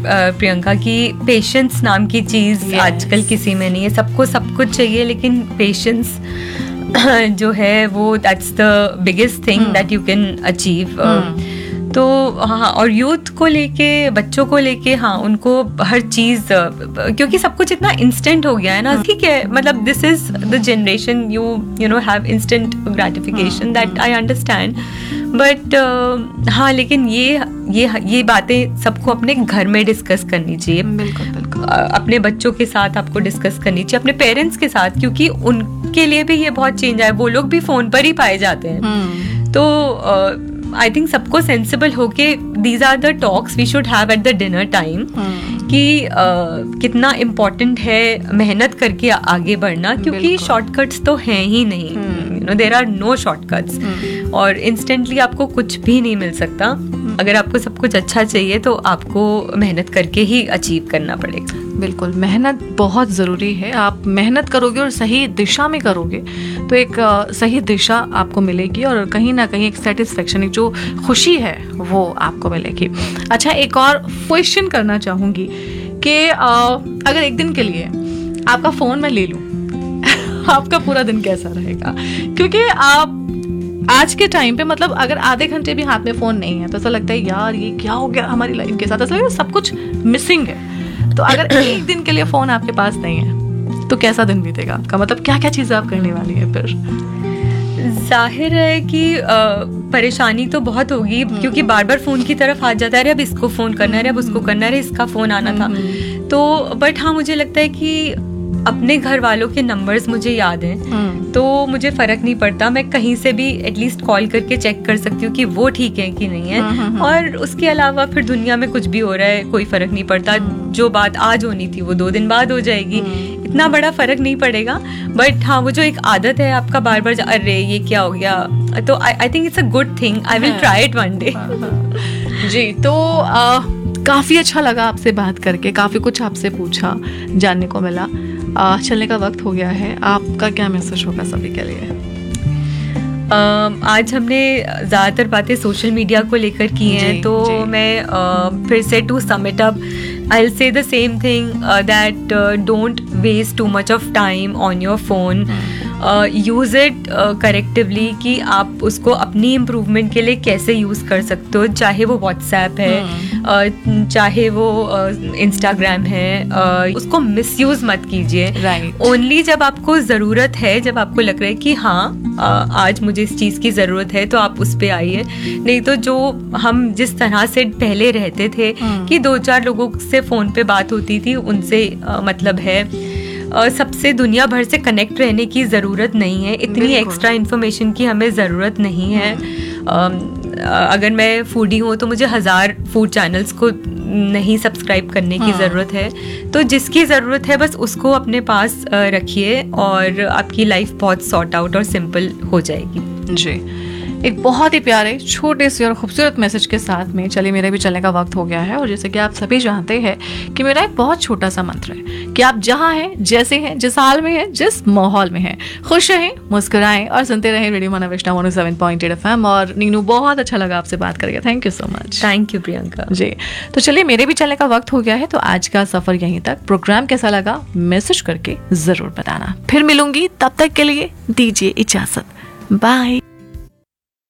प्रियंका, कि पेशेंस नाम की चीज़ आजकल किसी में नहीं है. सबको सब कुछ चाहिए, लेकिन पेशेंस जो है वो that's the biggest thing that you can achieve. तो हाँ, और यूथ को लेके, बच्चों को लेके, हाँ, उनको हर चीज़, क्योंकि सब कुछ इतना इंस्टेंट हो गया है ना. ठीक है, मतलब this is the generation, you know have instant gratification, that I understand. But हाँ, लेकिन ये बातें सबको अपने घर में डिस्कस करनी चाहिए. बिल्कुल बिल्कुल. अपने बच्चों के साथ आपको डिस्कस करनी चाहिए, अपने पेरेंट्स के साथ, क्योंकि उनके लिए भी ये बहुत चेंज आया. वो लोग भी फोन पर ही पाए जाते हैं. तो आई थिंक सबको सेंसिबल होके these are the talks we should have at the dinner time, कि कितना इम्पोर्टेंट है मेहनत करके आगे बढ़ना, क्योंकि शॉर्टकट्स तो हैं ही नहीं. You know, there are no shortcuts, और इंस्टेंटली आपको कुछ भी नहीं मिल सकता. अगर आपको सब कुछ अच्छा चाहिए तो आपको मेहनत करके ही अचीव करना पड़ेगा. बिल्कुल, मेहनत बहुत ज़रूरी है. आप मेहनत करोगे और सही दिशा में करोगे तो एक सही दिशा आपको मिलेगी, और कहीं ना कहीं एक सेटिस्फेक्शन, एक जो खुशी है वो आपको मिलेगी. अच्छा, एक और क्वेश्चन करना चाहूँगी कि अगर एक दिन के लिए आपका फ़ोन मैं ले लूँ आपका पूरा दिन कैसा रहेगा? क्योंकि आप आज के टाइम पे, मतलब अगर आधे घंटे भी हाथ में फ़ोन नहीं है तो ऐसा लगता है यार ये क्या हो गया हमारी लाइफ के साथ, ऐसा लगता है सब कुछ मिसिंग है. तो अगर एक दिन के लिए फ़ोन आपके पास नहीं है तो कैसा दिन बीतेगा आपका? मतलब क्या क्या चीज़ें आप करने वाली है फिर? जाहिर है कि परेशानी तो बहुत होगी, क्योंकि बार बार फ़ोन की तरफ हाथ जाता है. अरे अब इसको फ़ोन करना है, अरे अब उसको करना है, अरे इसका फ़ोन आना था. तो बट हाँ, मुझे लगता है कि अपने घर वालों के नंबर्स मुझे याद हैं, तो मुझे फ़र्क नहीं पड़ता. मैं कहीं से भी एटलीस्ट कॉल करके चेक कर सकती हूँ कि वो ठीक है कि नहीं है. और उसके अलावा फिर दुनिया में कुछ भी हो रहा है, कोई फ़र्क नहीं पड़ता. जो बात आज होनी थी वो 2 दिन बाद हो जाएगी. इतना बड़ा फ़र्क नहीं पड़ेगा. बट हाँ, वो जो एक आदत है आपका बार बार अरे ये क्या हो गया, तो I think it's a good thing. I will try it one day. जी, तो काफ़ी अच्छा लगा आपसे बात करके, काफ़ी कुछ आपसे पूछा, जानने को मिला. चलने का वक्त हो गया है. आपका क्या मैसेज होगा सभी के लिए? आज हमने ज़्यादातर बातें सोशल मीडिया को लेकर की हैं, तो मैं फिर से to some it up, I will say the same thing that don't waste too much of time on your phone. Use it करेक्टिवली, कि आप उसको अपनी इम्प्रूवमेंट के लिए कैसे यूज़ कर सकते हो. चाहे वो व्हाट्सएप है, चाहे वो इंस्टाग्राम है, उसको मिसयूज़ मत कीजिए. ओनली जब आपको ज़रूरत है, जब आपको लग रहा है कि हाँ आज मुझे इस चीज़ की ज़रूरत है, तो आप उस पर आइए. नहीं तो जो हम जिस तरह से पहले रहते थे कि 2-4 लोगों से फ़ोन पे बात होती थी, उनसे मतलब है. सबसे दुनिया भर से कनेक्ट रहने की ज़रूरत नहीं है. इतनी एक्स्ट्रा इन्फॉर्मेशन की हमें ज़रूरत नहीं है. अगर मैं फूडी हूँ तो मुझे 1000 फूड चैनल्स को नहीं सब्सक्राइब करने की ज़रूरत है. तो जिसकी ज़रूरत है बस उसको अपने पास रखिए, और आपकी लाइफ बहुत सॉर्ट आउट और सिंपल हो जाएगी. जी, एक बहुत ही प्यारे छोटे से और खूबसूरत मैसेज के साथ में चलिए मेरे भी चलने का वक्त हो गया है. और जैसे कि आप सभी जानते हैं कि मेरा एक बहुत छोटा सा मंत्र है कि आप जहाँ हैं, जैसे हैं, जिस हाल में हैं, जिस माहौल में हैं, खुश रहें, मुस्कुराएं और सुनते रहें रेडियो मानवष्टा 107.8 FM. और नीनू, बहुत अच्छा लगा आपसे बात करके. Thank you so much. Thank you Priyanka ji. तो चलिए मेरे भी चलने का वक्त हो गया है, तो आज का सफर यहीं तक. प्रोग्राम कैसा लगा मैसेज करके जरूर बताना. फिर मिलूंगी, तब तक के लिए दीजिए इजाजत. बाय.